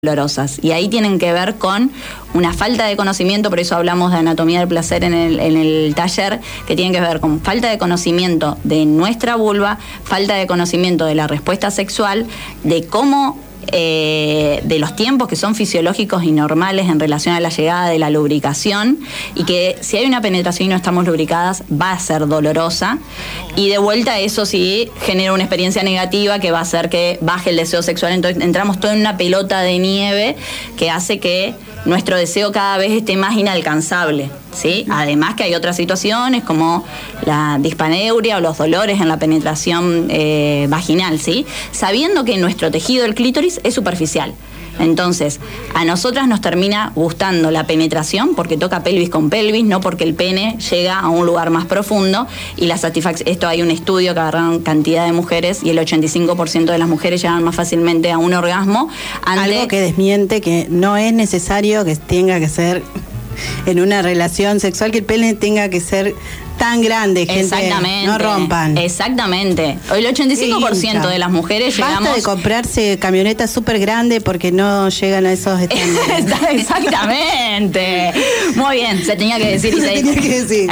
dolorosas. Y ahí tienen que ver con una falta de conocimiento, por eso hablamos de anatomía del placer en el taller, que tienen que ver con falta de conocimiento de nuestra vulva, falta de conocimiento de la respuesta sexual, de cómo de los tiempos que son fisiológicos y normales en relación a la llegada de la lubricación, y que si hay una penetración y no estamos lubricadas va a ser dolorosa, y de vuelta eso sí genera una experiencia negativa que va a hacer que baje el deseo sexual. Entonces entramos todo en una pelota de nieve que hace que nuestro deseo cada vez esté más inalcanzable, ¿sí? Además que hay otras situaciones como la dispaneuria o los dolores en la penetración vaginal, ¿sí? Sabiendo que nuestro tejido del clítoris es superficial. Entonces, a nosotras nos termina gustando la penetración porque toca pelvis con pelvis, no porque el pene llega a un lugar más profundo, y la satisfacción, esto hay un estudio que agarraron cantidad de mujeres y el 85% de las mujeres llegan más fácilmente a un orgasmo. Algo que desmiente que no es necesario que tenga que ser en una relación sexual, que el pene tenga que ser tan grande, gente. Exactamente. No rompan. Exactamente. El 85% de las mujeres llegamos... Basta de comprarse camionetas súper grandes porque no llegan a esos estándares. Exactamente. Muy bien, se tenía que decir. Se tenía que decir.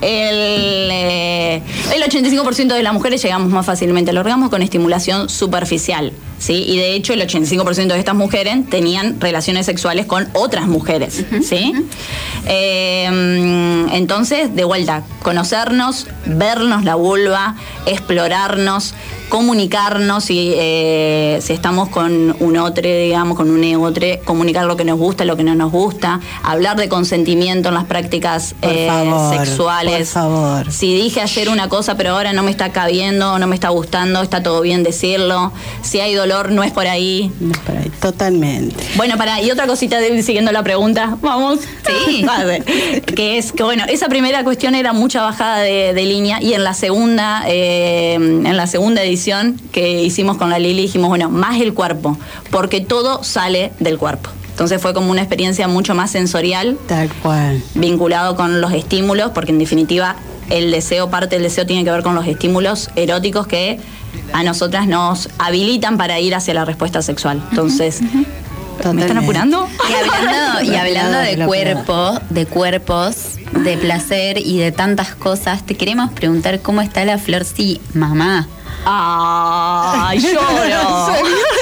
El 85% de las mujeres llegamos más fácilmente al orgasmo con estimulación superficial, ¿sí? Y de hecho el 85% de estas mujeres tenían relaciones sexuales con otras mujeres, ¿sí? Entonces, de vuelta, conocernos, vernos la vulva, explorarnos, comunicarnos, si estamos con un otro, digamos, con un otro, comunicar lo que nos gusta, lo que no nos gusta, hablar de consentimiento en las prácticas sexuales. Por favor. Si dije ayer una cosa pero ahora no me está cabiendo, no me está gustando, está todo bien decirlo. Si hay dolor, no es por ahí. No es por ahí, totalmente. Bueno, y otra cosita, siguiendo la pregunta, vamos. Sí. Que es que, bueno, esa primera cuestión era mucha bajada de línea, y en la segunda edición que hicimos con la Lili dijimos, bueno, más el cuerpo, porque todo sale del cuerpo. Entonces fue como una experiencia mucho más sensorial. Tal cual. Vinculado con los estímulos, porque en definitiva parte del deseo tiene que ver con los estímulos eróticos que a nosotras nos habilitan para ir hacia la respuesta sexual. Entonces... ¿Me están apurando? Y hablando de cuerpos, de placer y de tantas cosas, te queremos preguntar cómo está la Florci, mamá. ¡Ay, lloro!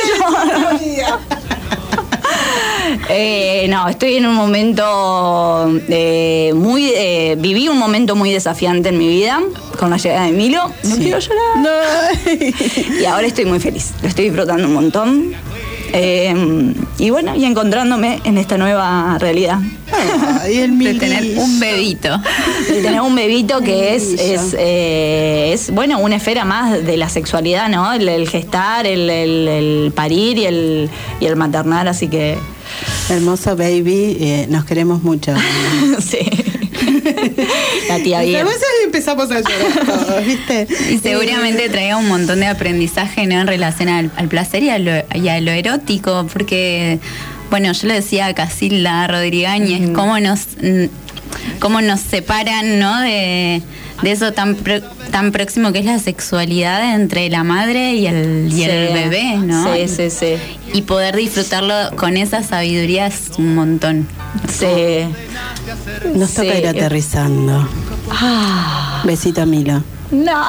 No, estoy en un momento viví un momento muy desafiante en mi vida con la llegada de Milo. No quiero llorar. No. Y ahora estoy muy feliz. Lo estoy disfrutando un montón. Y bueno, y encontrándome en esta nueva realidad. De tener un bebito. De tener un bebito que es bueno, una esfera más de la sexualidad, ¿no? El gestar, el parir y el maternar, así que... Hermoso baby, nos queremos mucho. Sí. La tía bien. Empezamos a llorar todos, ¿viste? Y seguramente traía un montón de aprendizaje, ¿no? En relación al placer y a lo erótico, porque, bueno, yo le decía a Casilda Rodríguez, cómo nos separan, ¿no? De eso tan próximo que es la sexualidad entre la madre y el bebé, ¿no? Sí. Y poder disfrutarlo con esa sabiduría es un montón. Sí. Nos toca ir aterrizando. Besito a Milo. No.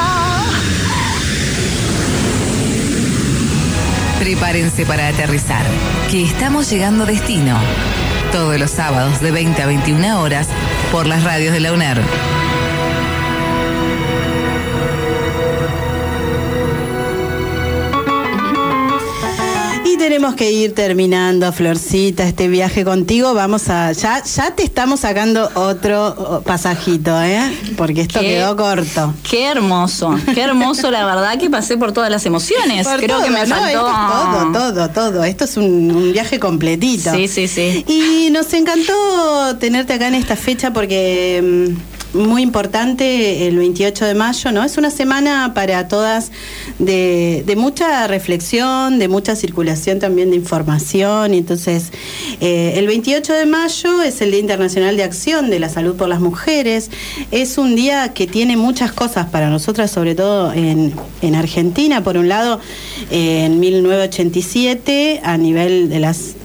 Prepárense para aterrizar, que estamos llegando a destino. Todos los sábados de 20 a 21 horas por las radios de la UNER. Tenemos que ir terminando, Florcita, este viaje contigo. Ya te estamos sacando otro pasajito, porque esto quedó corto. Qué hermoso, la verdad que pasé por todas las emociones. Creo que me faltó... Todo. Esto es un viaje completito. Sí. Y nos encantó tenerte acá en esta fecha porque... muy importante el 28 de mayo, ¿no? Es una semana para todas de mucha reflexión, de mucha circulación también de información. Y entonces, el 28 de mayo es el Día Internacional de Acción de la Salud por las Mujeres. Es un día que tiene muchas cosas para nosotras, sobre todo en Argentina. Por un lado, en 1987, a nivel de las